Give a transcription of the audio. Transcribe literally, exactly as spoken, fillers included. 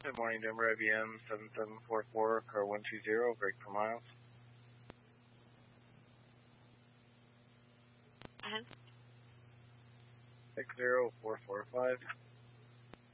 Good morning, Denver I B M seven seven four four, car one two zero, brake for miles. Uh-huh. six zero four four five.